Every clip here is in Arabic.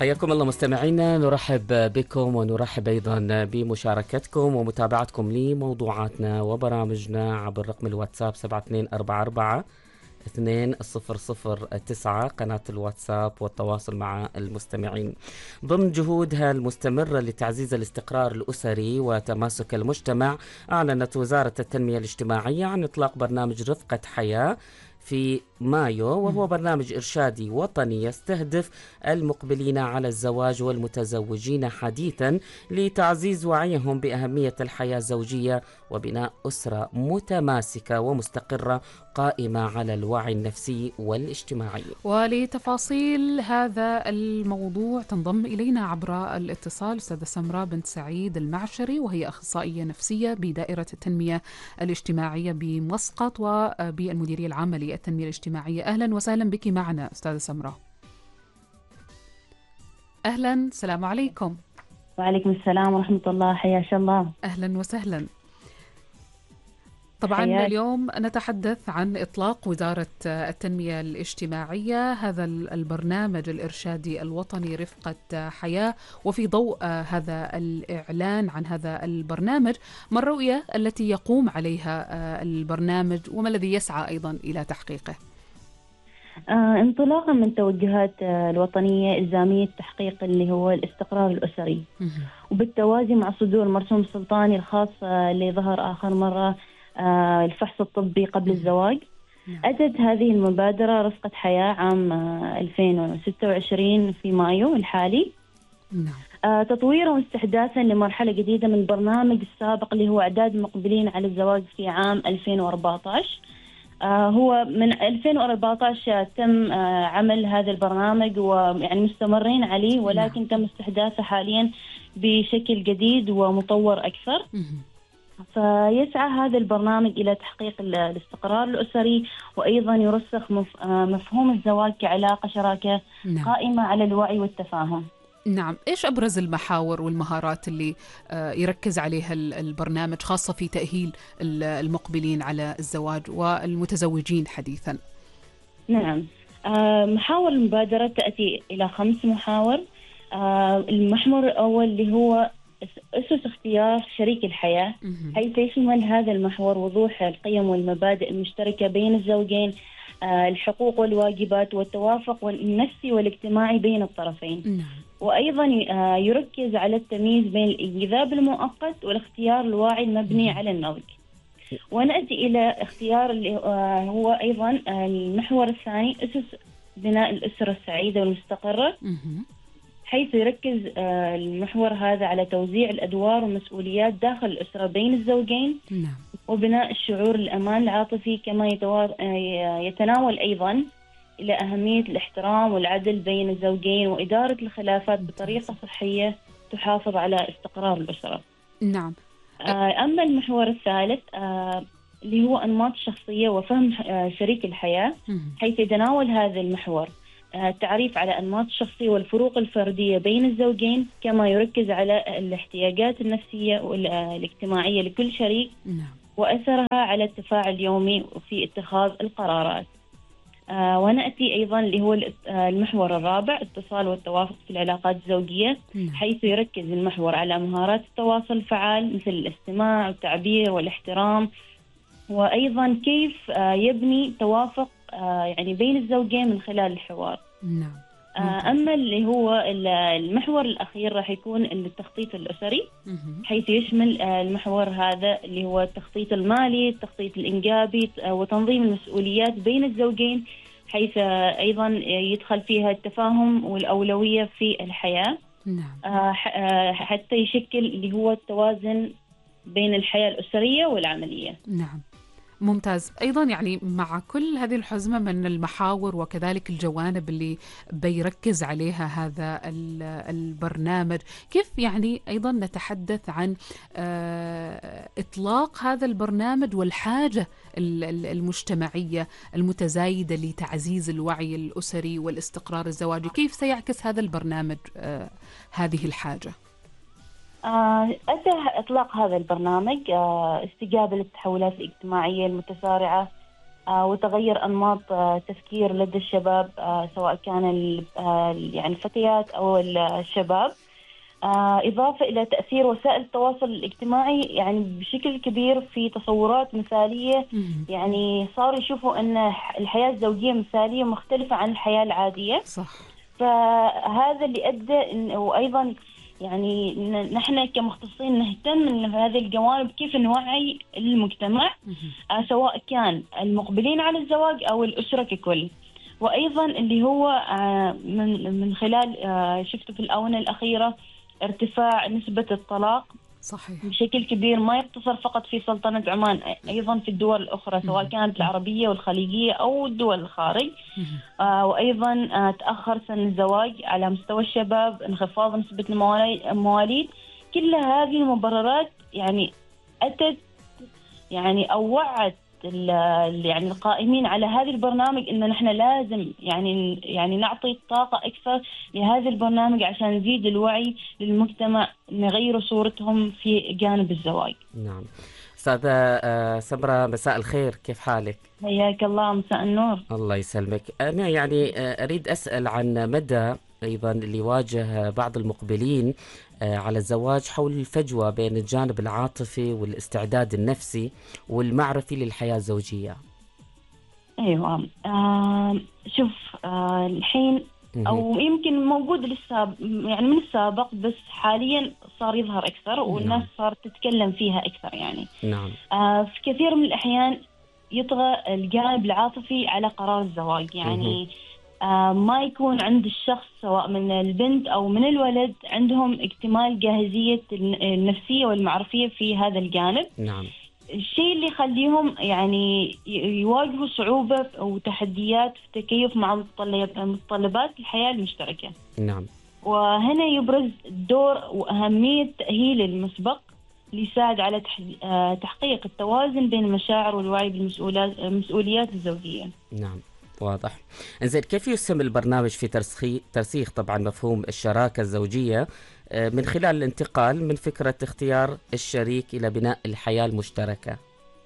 حياكم الله مستمعينا، نرحب بكم ونرحب أيضا بمشاركتكم ومتابعتكم لموضوعاتنا وبرامجنا عبر رقم الواتساب 7244 2009 قناة الواتساب والتواصل مع المستمعين. ضمن جهودها المستمرة لتعزيز الاستقرار الأسري وتماسك المجتمع، أعلنت وزارة التنمية الاجتماعية عن إطلاق برنامج رفقة حياة في مايو، وهو برنامج إرشادي وطني يستهدف المقبلين على الزواج والمتزوجين حديثا لتعزيز وعيهم بأهمية الحياة الزوجية وبناء أسرة متماسكة ومستقرة قائمة على الوعي النفسي والاجتماعي. ولتفاصيل هذا الموضوع تنضم إلينا عبر الاتصال أستاذة سمراء بنت سعيد المعشري، وهي أخصائية نفسية بدائرة التنمية الاجتماعية بمسقط وبالمديرية العامة للتنمية الاجتماعية. أهلا وسهلا بك معنا أستاذة سمراء. أهلا، السلام عليكم. وعليكم السلام ورحمة الله، حياك الله. أهلا وسهلا. طبعا حياك. اليوم نتحدث عن إطلاق وزارة التنمية الاجتماعية هذا البرنامج الإرشادي الوطني رفقة حياة، وفي ضوء هذا الإعلان عن هذا البرنامج، ما الرؤية التي يقوم عليها البرنامج وما الذي يسعى أيضا إلى تحقيقه؟ انطلاقا من توجهات الوطنية إلزامية تحقيق اللي هو الاستقرار الأسري، وبالتوازي مع صدور المرسوم السلطاني الخاص اللي ظهر آخر مرة الفحص الطبي قبل الزواج. أتت هذه المبادرة رفقة حياة عام 2026 في مايو الحالي، تطويرا واستحداثا لمرحلة جديدة من البرنامج السابق اللي هو إعداد المقبلين على الزواج في عام 2014. هو من 2014 تم عمل هذا البرنامج ويعني مستمرين عليه، ولكن تم استحداثه حاليا بشكل جديد ومطور أكثر. فيسعى هذا البرنامج إلى تحقيق الاستقرار الأسري، وأيضا يرسخ مفهوم الزواج كعلاقة شراكة قائمة على الوعي والتفاهم. نعم، إيش أبرز المحاور والمهارات اللي يركز عليها البرنامج، خاصة في تأهيل المقبلين على الزواج والمتزوجين حديثا؟ نعم، محاور المبادرة تأتي إلى 5 محاور. المحور الأول اللي هو أسس اختيار شريك الحياة، حيث يشمل هذا المحور وضوح القيم والمبادئ المشتركة بين الزوجين، الحقوق والواجبات والتوافق النفسي والاجتماعي بين الطرفين. وأيضا يركز على التمييز بين الانجذاب المؤقت والاختيار الواعي المبني على النضج. ونأتي إلى اختيار اللي هو أيضا المحور الثاني، أسس بناء الأسرة السعيدة والمستقرة، حيث يركز المحور هذا على توزيع الأدوار والمسؤوليات داخل الأسرة بين الزوجين، وبناء الشعور الأمان العاطفي، كما يتناول أيضا إلى أهمية الاحترام والعدل بين الزوجين وإدارة الخلافات بطريقة صحية تحافظ على استقرار الأسرة. نعم. أما المحور الثالث اللي هو أنماط الشخصية وفهم شريك الحياة، حيث يتناول هذا المحور التعريف على أنماط الشخصية والفروق الفردية بين الزوجين، كما يركز على الاحتياجات النفسية والاجتماعية لكل شريك وأثرها على التفاعل اليومي في اتخاذ القرارات. ونأتي أيضا اللي هو المحور الرابع، اتصال والتوافق في العلاقات الزوجية، حيث يركز المحور على مهارات التواصل الفعال مثل الاستماع والتعبير والاحترام، وأيضا كيف يبني توافق يعني بين الزوجين من خلال الحوار. أما اللي هو المحور الأخير راح يكون التخطيط الأسري، حيث يشمل المحور هذا اللي هو التخطيط المالي، التخطيط الإنجابي، وتنظيم المسؤوليات بين الزوجين، حيث أيضا يدخل فيها التفاهم والأولوية في الحياة. حتى يشكل اللي هو التوازن بين الحياة الأسرية والعملية. نعم، ممتاز. أيضا يعني مع كل هذه الحزمة من المحاور وكذلك الجوانب اللي بيركز عليها هذا البرنامج، كيف يعني أيضا نتحدث عن إطلاق هذا البرنامج والحاجة المجتمعية المتزايدة لتعزيز الوعي الأسري والاستقرار الزواجي، كيف سيعكس هذا البرنامج هذه الحاجة؟ أتى إطلاق هذا البرنامج استجابة للتحولات الاجتماعية المتسارعة وتغير أنماط تفكير لدى الشباب، سواء كان يعني الفتيات أو الشباب. إضافة إلى تأثير وسائل التواصل الاجتماعي يعني بشكل كبير في تصورات مثالية، يعني صاروا يشوفوا أن الحياة الزوجية مثالية مختلفة عن الحياة العادية. صح. فهذا اللي أدى وأيضا يعني نحن كمختصين نهتم بهذه الجوانب، كيف نوعي المجتمع سواء كان المقبلين على الزواج أو الأسرة ككل. وأيضا اللي هو من خلال شفته في الآونة الأخيرة ارتفاع نسبة الطلاق. صحيح. بشكل كبير، ما يقتصر فقط في سلطنة عمان، أيضا في الدول الأخرى سواء كانت العربية والخليجية أو الدول الخارج. وأيضا تأخر سن الزواج على مستوى الشباب، انخفاض نسبة المواليد. كل هذه المبررات يعني أتت يعني أو وعت يعني القائمين على هذا البرنامج إن نحن لازم يعني نعطي طاقة أكثر لهذا البرنامج عشان نزيد الوعي للمجتمع، نغير صورتهم في جانب الزواج. نعم. أستاذة سمرة، مساء الخير، كيف حالك؟ حياك الله، مساء النور. الله يسلمك. أنا يعني أريد أسأل عن مدى أيضا اللي يواجه بعض المقبلين على الزواج حول الفجوة بين الجانب العاطفي والاستعداد النفسي والمعرفي للحياة الزوجية. أيوة. شوف، الحين أو يمكن موجود لسه يعني من السابق، بس حاليا صار يظهر أكثر والناس صارت تتكلم فيها أكثر يعني. نعم. في كثير من الأحيان يطغى الجانب العاطفي على قرار الزواج، يعني ما يكون عند الشخص سواء من البنت أو من الولد عندهم اكتمال جاهزية النفسية والمعرفية في هذا الجانب. نعم. الشيء اللي يخليهم يعني يواجهوا صعوبة وتحديات في التكيف مع متطلبات الحياة المشتركة. نعم. وهنا يبرز دور وأهمية تأهيل المسبق ليساعد على تحقيق التوازن بين المشاعر والوعي بالمسؤوليات الزوجية. نعم، واضح. إنزين، كيف يسهم البرنامج في ترسيخ طبعا مفهوم الشراكة الزوجية من خلال الانتقال من فكرة اختيار الشريك إلى بناء الحياة المشتركة؟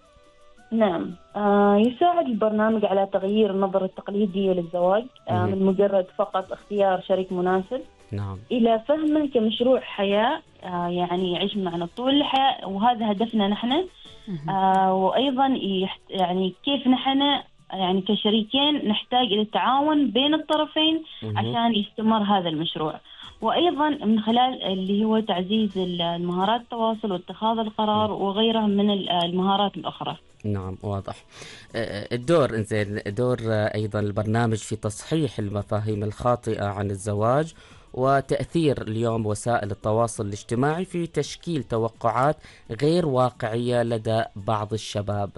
نعم، يساعد البرنامج على تغيير النظرة التقليدية للزواج من مجرد فقط اختيار شريك مناسب، نعم، إلى فهمه كمشروع حياة يعني يعيش معنا طول الحياة، وهذا هدفنا نحن. وأيضا يعني كيف نحن يعني كشريكين نحتاج إلى التعاون بين الطرفين عشان يستمر هذا المشروع. وأيضا من خلال اللي هو تعزيز المهارات التواصل واتخاذ القرار وغيرها من المهارات الأخرى. نعم، واضح. دور أيضا البرنامج في تصحيح المفاهيم الخاطئة عن الزواج وتأثير اليوم وسائل التواصل الاجتماعي في تشكيل توقعات غير واقعية لدى بعض الشباب.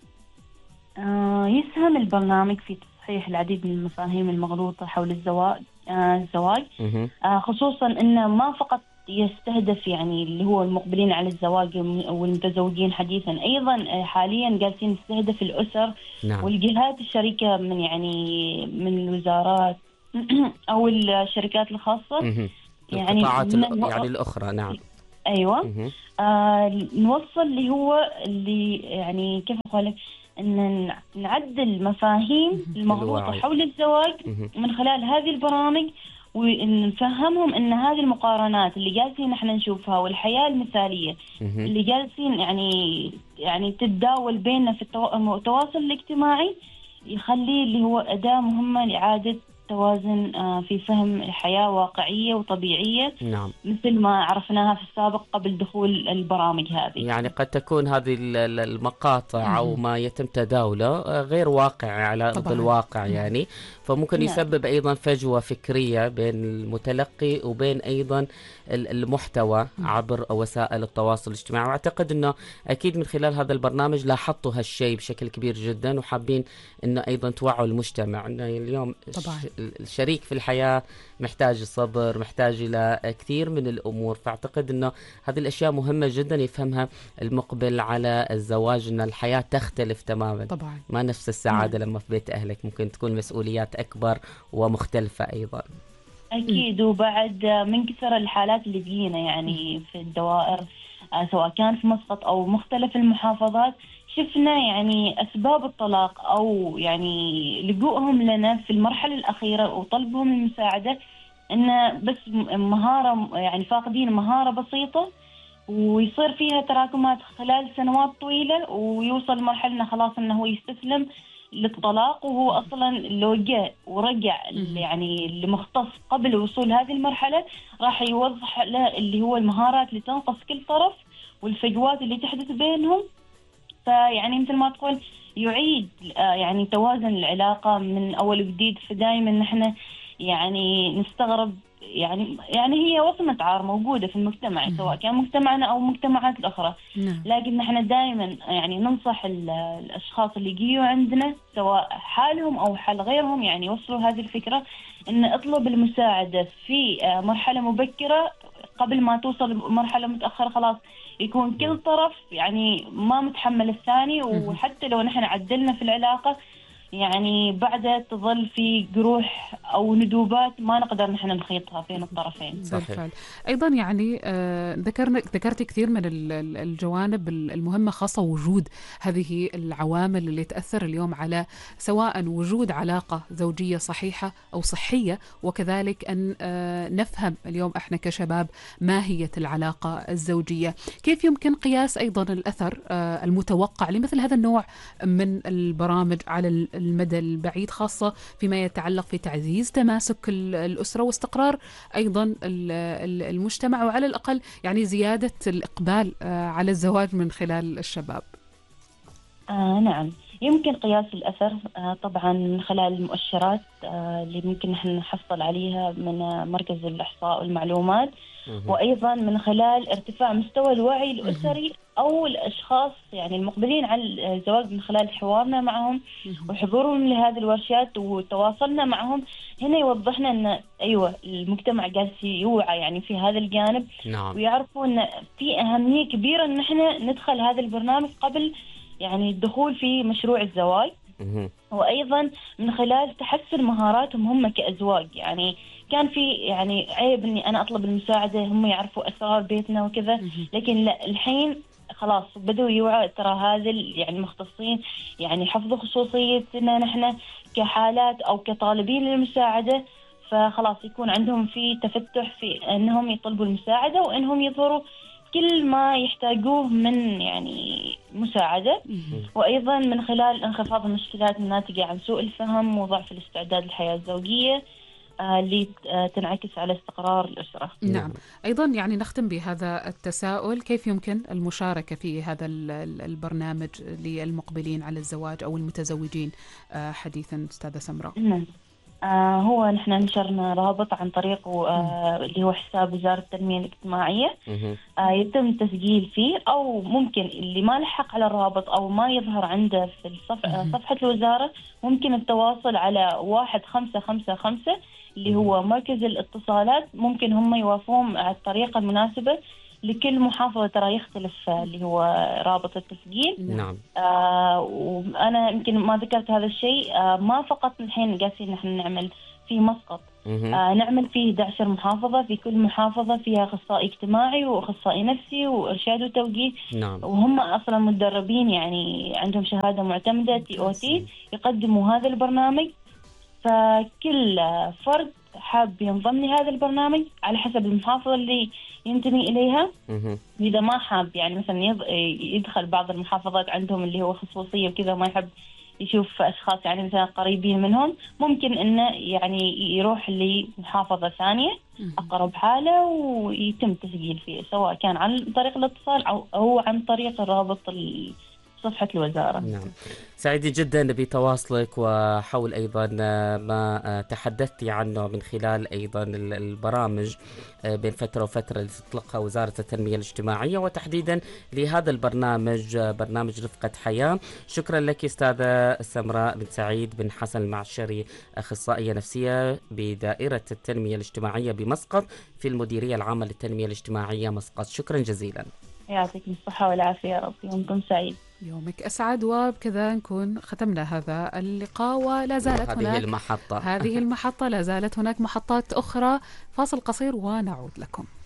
يسهم البرنامج في تصحيح العديد من المفاهيم المغلوطة حول الزواج، خصوصا أنه ما فقط يستهدف يعني اللي هو المقبلين على الزواج والمتزوجين حديثا، أيضا حاليا جالسين يستهدف الأسر. نعم. والجهات الشريكة من الوزارات أو الشركات الخاصة، يعني القطاعات يعني الأخرى. نعم. أيوة. نوصل اللي يعني كيف أقول أن نعدل مفاهيم المغلوطة حول الزواج من خلال هذه البرامج، ونفهمهم أن هذه المقارنات اللي جالسين نحن نشوفها والحياة المثالية اللي جالسين يعني تتداول بيننا في التواصل الاجتماعي، يخلي اللي هو أداة مهمة لإعادة توازن في فهم الحياة واقعية وطبيعية. نعم. مثل ما عرفناها في السابق قبل دخول البرامج هذه. يعني قد تكون هذه المقاطع أو ما يتم تداوله غير واقعي على أرض الواقع يعني، فممكن يسبب أيضا فجوة فكرية بين المتلقي وبين أيضا المحتوى عبر وسائل التواصل الاجتماعي. وأعتقد أنه أكيد من خلال هذا البرنامج لاحظتوا هالشيء بشكل كبير جدا، وحابين أنه أيضا توعوا المجتمع أنه اليوم طبعا الشريك في الحياة محتاج صبر، محتاج إلى كثير من الأمور. فأعتقد أنه هذه الأشياء مهمة جدا يفهمها المقبل على الزواج، أن الحياة تختلف تماما طبعا. ما نفس السعادة لما في بيت أهلك، ممكن تكون مسؤوليات أكبر ومختلفة أيضا. أكيد. وبعد من كثر الحالات اللي تجينا يعني في الدوائر سواء كان في مسقط أو مختلف المحافظات، شفنا يعني أسباب الطلاق أو يعني لجوءهم لنا في المرحلة الأخيرة وطلبهم المساعدة إن بس مهارة، يعني فاقدين مهارة بسيطة ويصير فيها تراكمات خلال سنوات طويلة، ويوصل مرحلة إنه خلاص إنه هو يستسلم للطلاق، وهو أصلا لو جاء ورجع يعني المختص قبل وصول هذه المرحلة راح يوضح له اللي هو المهارات اللي تنقص كل طرف والفجوات اللي تحدث بينهم. فيعني مثل ما تقول يعيد يعني توازن العلاقة من أول وجديد. فدائما نحن يعني نستغرب، يعني هي وصمة عار موجودة في المجتمع سواء كان مجتمعنا أو مجتمعات الأخرى. لكن نحن دائما يعني ننصح الأشخاص اللي يجيوا عندنا سواء حالهم أو حال غيرهم يعني يوصلوا هذه الفكرة إن اطلب المساعدة في مرحلة مبكرة قبل ما توصل مرحلة متأخرة، خلاص يكون كل طرف يعني ما متحمل الثاني. وحتى لو نحن عدلنا في العلاقة يعني بعدها تظل في جروح أو ندوبات ما نقدر نحن نخيطها بين الطرفين. بالفعل. أيضا يعني ذكرت كثير من الجوانب المهمة خاصة وجود هذه العوامل اللي تأثر اليوم على سواء وجود علاقة زوجية صحيحة أو صحية، وكذلك أن نفهم اليوم إحنا كشباب ماهية العلاقة الزوجية. كيف يمكن قياس أيضا الأثر المتوقع لمثل هذا النوع من البرامج على المدى البعيد، خاصة فيما يتعلق في تعزيز تماسك الأسرة واستقرار أيضا المجتمع، وعلى الأقل يعني زيادة الإقبال على الزواج من خلال الشباب؟ نعم، يمكن قياس الأثر طبعا من خلال المؤشرات اللي ممكن نحن نحصل عليها من مركز الإحصاء والمعلومات، وأيضا من خلال ارتفاع مستوى الوعي الأسري أو الأشخاص يعني المقبلين على الزواج من خلال حوارنا معهم وحضورهم لهذه الورشات وتواصلنا معهم. هنا يوضحنا أن أيوة المجتمع قاعد يوعى يعني في هذا الجانب. نعم. ويعرفوا أن في أهمية كبيرة أن نحن ندخل هذا البرنامج قبل يعني الدخول في مشروع الزواج، وأيضا من خلال تحسن مهاراتهم هم كأزواج. يعني كان في يعني عيب إني أنا أطلب المساعدة، هم يعرفوا أسرار بيتنا وكذا، لكن لا، الحين خلاص بدوا يوعوا ترى هذا يعني مختصين يعني حفظوا خصوصيتنا نحن كحالات أو كطالبين للمساعدة. فخلاص يكون عندهم في تفتح في أنهم يطلبوا المساعدة وأنهم يظهروا كل ما يحتاجوه من يعني مساعدة. وأيضا من خلال انخفاض المشكلات الناتجة عن سوء الفهم وضعف الاستعداد للحياة الزوجية اللي تنعكس على استقرار الأسرة. نعم. أيضا يعني نختم بهذا التساؤل، كيف يمكن المشاركة في هذا البرنامج للمقبلين على الزواج أو المتزوجين حديثا أستاذة سمراء؟ هو نحن نشرنا رابط عن طريق اللي هو حساب وزارة التنمية الاجتماعية، يتم التسجيل فيه، أو ممكن اللي ما لحق على الرابط أو ما يظهر عنده في صفحة الوزارة ممكن التواصل على 1555 اللي هو مركز الاتصالات. ممكن هم يوافقون على الطريقة المناسبة لكل محافظة، ترى يختلف اللي هو رابط التسجيل. نعم. وأنا يمكن ما ذكرت هذا الشيء، ما فقط الحين قاسين نحن نعمل في مسقط، نعمل فيه 11 محافظة، في كل محافظة فيها أخصائي اجتماعي وأخصائي نفسي وإرشاد وتوجيه. نعم. وهم أصلا مدربين يعني عندهم شهادة معتمدة TOT يقدموا هذا البرنامج. فكل فرد حاب ينضم لهذا البرنامج على حسب المحافظة اللي ينتمي إليها. إذا ما حاب يعني مثلا يدخل بعض المحافظات عندهم اللي هو خصوصية وكذا ما يحب يشوف أشخاص يعني مثلا قريبين منهم، ممكن إنه يعني يروح لمحافظة ثانية أقرب حاله ويتم تسجيل فيه، سواء كان عن طريق الاتصال أو عن طريق الرابط صفحة الوزارة. نعم. سعيدة جدا بتواصلك وحول أيضا ما تحدثتي عنه من خلال أيضا البرامج بين فترة وفترة اللي تطلقها وزارة التنمية الاجتماعية، وتحديدا لهذا البرنامج برنامج رفقة حياة. شكرا لك أستاذة سمراء بن سعيد بن حسن المعشري، أخصائية نفسية بدائرة التنمية الاجتماعية بمسقط في المديرية العامة للتنمية الاجتماعية مسقط. شكرا جزيلا. يعطيكم الصحة والعافية يا رب، يومكم سعيد. يومك أسعد. وبكذا نكون ختمنا هذا اللقاء، ولا زالت هناك هذه المحطة لا زالت هناك محطات أخرى. فاصل قصير ونعود لكم.